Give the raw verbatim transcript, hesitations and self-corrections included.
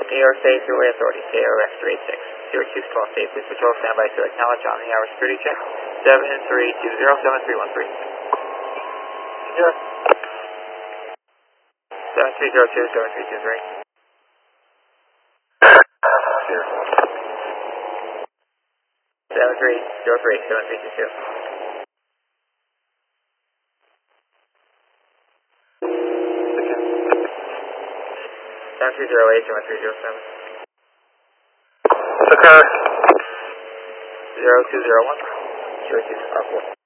New York State Thruway Authority, K O X three eight six. Syracuse twelve State Police Patrol, standby to acknowledge on the hour security check. seven three two zero seven three one three. Zero. seven three zero two seven three two three. Zero. seven three zero three seven three two two. seven three zero eight seven three zero seven. Occur. zero two zero one. Syracuse, R four.